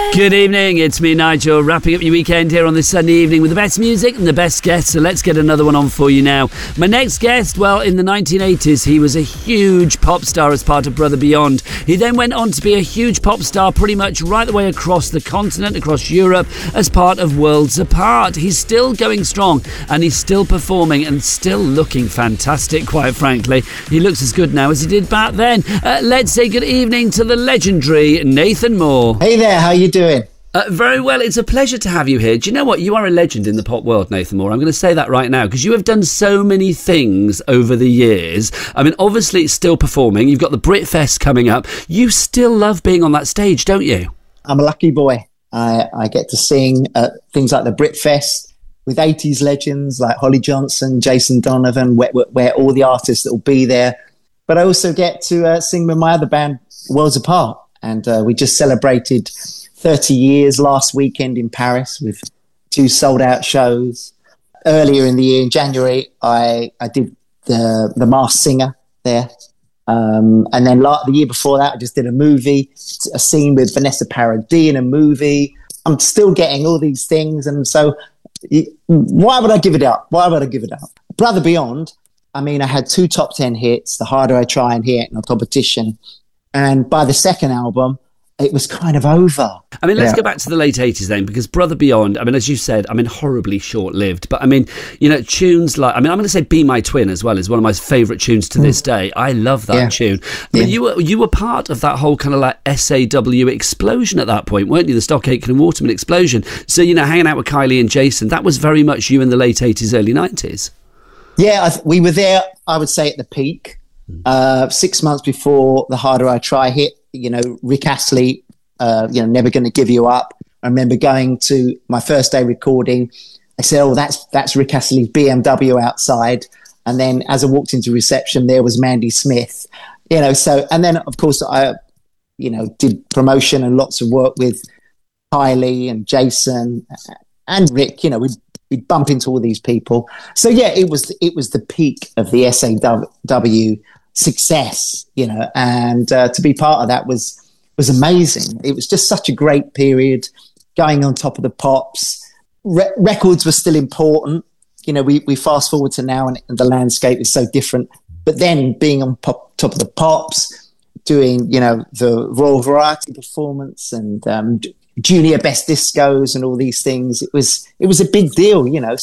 Good evening, it's me, Nigel, wrapping up your weekend here on this Sunday evening with the best music and the best guests, so let's get another one on for you now. My next guest, well, in the 1980s, he was a huge pop star as part of Brother Beyond. He then went on to be a huge pop star pretty much right the way across the continent, across Europe, as part of Worlds Apart. He's still going strong, and he's still performing and still looking fantastic, quite frankly. He looks as good now as he did back then. Let's say good evening to the legendary Nathan Moore. Hey there, how you doing? Very well. It's a pleasure to have you here. Do you know what? You are a legend in the pop world, Nathan Moore. I'm going to say that right now because you have done so many things over the years. I mean, obviously, it's still performing. You've got the Britfest coming up. You still love being on that stage, don't you? I'm a lucky boy. I get to sing at things like the Britfest with 80s legends like Holly Johnson, Jason Donovan, where all the artists that will be there. But I also get to sing with my other band, Worlds Apart. And we just celebrated 30 years last weekend in Paris with 2 sold-out shows. Earlier in the year, in January, I did the Masked Singer there. And then the year before that, I just did a scene with Vanessa Paradis in a movie. I'm still getting all these things. And so why would I give it up? Why would I give it up? Brother Beyond, I mean, I had 2 top 10 hits, The Harder I Try and Hit and Competition. And by the second album, it was kind of over. I mean, let's go back to the late 80s then, because Brother Beyond, I mean, as you said, I mean, horribly short-lived. But I mean, you know, tunes like, I mean, I'm going to say Be My Twin as well is one of my favourite tunes to this day. I love that tune. I mean, you were part of that whole kind of like SAW explosion at that point, weren't you? The Stock Aitken and Waterman explosion. So, you know, hanging out with Kylie and Jason, that was very much you in the late 80s, early 90s. Yeah, we were there, I would say, at the peak. 6 months before The Harder I Try hit, you know, Rick Astley, Never Gonna Give You Up. I remember going to my first day recording. I said, oh, that's Rick Astley's BMW outside. And then as I walked into reception, there was Mandy Smith, you know, so, and then of course I, you know, did promotion and lots of work with Kylie and Jason and Rick, you know, we'd bump into all these people. So yeah, it was the peak of the SAW success, you know, and to be part of that was amazing. It was just such a great period, going on top of the pops. Records were still important. You know, we fast forward to now and the landscape is so different. But then being on top of the pops, doing, you know, the Royal Variety performance and Junior Best Discos and all these things, it was a big deal, you know.